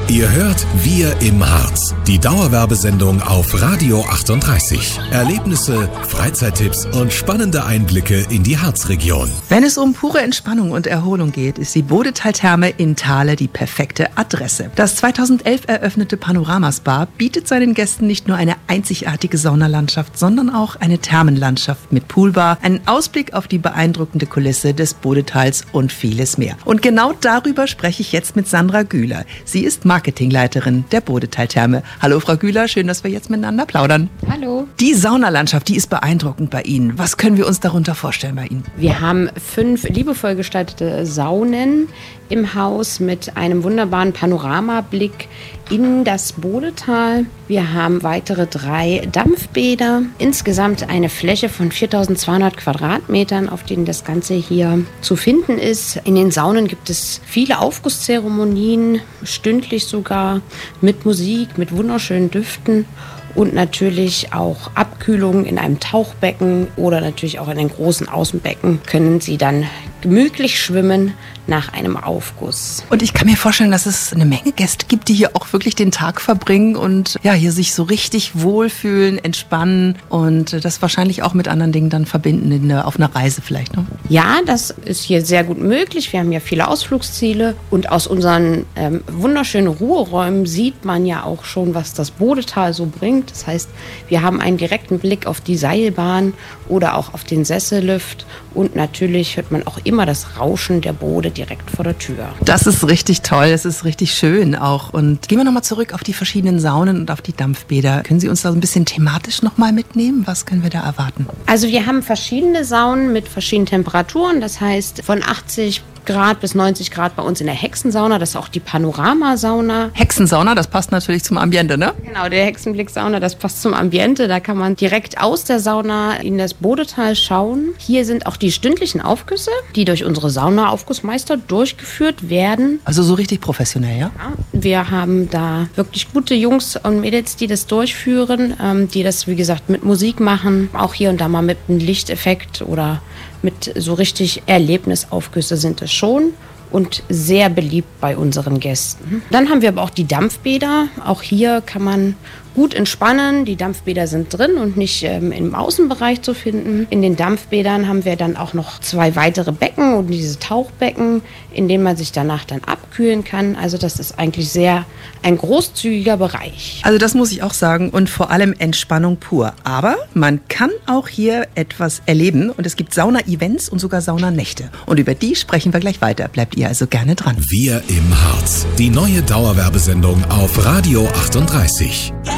Ihr hört Wir im Harz, die Dauerwerbesendung auf Radio 38. Erlebnisse, Freizeittipps und spannende Einblicke in die Harzregion. Wenn es um pure Entspannung und Erholung geht, ist die Bodetal-Therme in Thale die perfekte Adresse. Das 2011 eröffnete Panorama-Spa bietet seinen Gästen nicht nur eine einzigartige Saunalandschaft, sondern auch eine Thermenlandschaft mit Poolbar, einen Ausblick auf die beeindruckende Kulisse des Bodetals und vieles mehr. Und genau darüber spreche ich jetzt mit Sandra Güler. Sie ist Marketingleiterin der Bodetal-Therme. Hallo Frau Güler, schön, dass wir jetzt miteinander plaudern. Hallo. Die Saunalandschaft, die ist beeindruckend bei Ihnen. Was können wir uns darunter vorstellen bei Ihnen? Wir haben 5 liebevoll gestaltete Saunen im Haus mit einem wunderbaren Panoramablick in das Bodetal. Wir haben weitere 3 Dampfbäder. Insgesamt eine Fläche von 4.200 Quadratmetern, auf denen das Ganze hier zu finden ist. In den Saunen gibt es viele Aufgusszeremonien, stündlich sogar, mit Musik, mit wunderschönen Düften. Und natürlich auch Abkühlung in einem Tauchbecken oder natürlich auch in einem großen Außenbecken können Sie dann gemütlich schwimmen nach einem Aufguss. Und ich kann mir vorstellen, dass es eine Menge Gäste gibt, die hier auch wirklich den Tag verbringen und ja, hier sich so richtig wohlfühlen, entspannen und das wahrscheinlich auch mit anderen Dingen dann verbinden, auf einer Reise vielleicht, ne? Ja, das ist hier sehr gut möglich. Wir haben ja viele Ausflugsziele und aus unseren wunderschönen Ruheräumen sieht man ja auch schon, was das Bodetal so bringt. Das heißt, wir haben einen direkten Blick auf die Seilbahn oder auch auf den Sessellift und natürlich hört man auch immer das Rauschen der Bode direkt vor der Tür. Das ist richtig toll, es ist richtig schön auch. Und gehen wir nochmal zurück auf die verschiedenen Saunen und auf die Dampfbäder. Können Sie uns da ein bisschen thematisch nochmal mitnehmen? Was können wir da erwarten? Also wir haben verschiedene Saunen mit verschiedenen Temperaturen. Das heißt von 80 Grad bis 90 Grad bei uns in der Hexensauna. Das ist auch die Panoramasauna. Hexensauna, das passt natürlich zum Ambiente, ne? Genau, der Hexenblicksauna, das passt zum Ambiente. Da kann man direkt aus der Sauna in das Bodetal schauen. Hier sind auch die stündlichen Aufgüsse, die durch unsere Saunaaufgussmeister durchgeführt werden. Also so richtig professionell, ja? Ja, wir haben da wirklich gute Jungs und Mädels, die das durchführen, die das, wie gesagt, mit Musik machen. Auch hier und da mal mit einem Lichteffekt oder mit so richtig Erlebnisaufgüsse sind es schon und sehr beliebt bei unseren Gästen. Dann haben wir aber auch die Dampfbäder. Auch hier kann man gut entspannen. Die Dampfbäder sind drin und nicht im Außenbereich zu finden. In den Dampfbädern haben wir dann auch noch 2 weitere Becken und diese Tauchbecken, in denen man sich danach dann abkühlen kann. Also das ist eigentlich sehr ein großzügiger Bereich. Also das muss ich auch sagen und vor allem Entspannung pur. Aber man kann auch hier etwas erleben und es gibt Sauna-Events und sogar Saunanächte. Und über die sprechen wir gleich weiter. Bleibt ihr also gerne dran. Wir im Harz, die neue Dauerwerbesendung auf Radio 38.